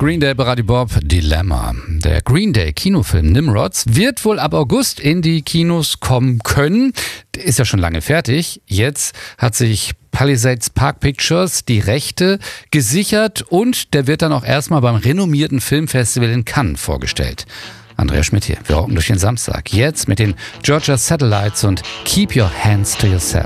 Green Day bei Radio Bob, Dilemma. Der Green Day Kinofilm Nimrods wird wohl ab August in die Kinos kommen können. Der ist ja schon lange fertig. Jetzt hat sich Palisades Park Pictures die Rechte gesichert und der wird dann auch erstmal beim renommierten Filmfestival in Cannes vorgestellt. Andrea Schmidt hier, wir rocken durch den Samstag. Jetzt mit den Georgia Satellites und Keep Your Hands to Yourself.